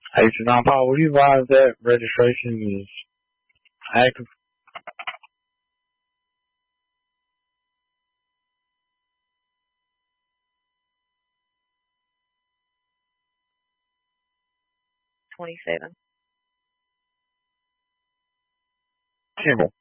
Hey, John Paul, will you advise that registration is active? 27. Kimball.